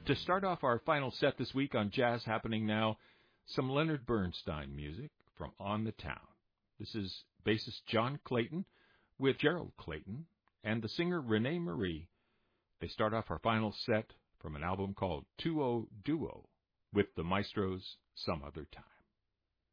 To start off our final set this week on Jazz Happening Now, some Leonard Bernstein music from On the Town. This is bassist John Clayton with Gerald Clayton and the singer Renee Marie. They start off our final set from an album called 2-0 Duo with the Maestros Some Other Time.